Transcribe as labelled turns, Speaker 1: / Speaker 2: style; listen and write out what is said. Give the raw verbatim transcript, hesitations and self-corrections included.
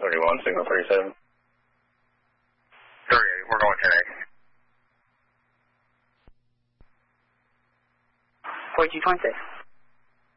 Speaker 1: thirty-one, signal thirty-seven.
Speaker 2: thirty-eight, we're going ten eight.
Speaker 3: forty-two twenty-six.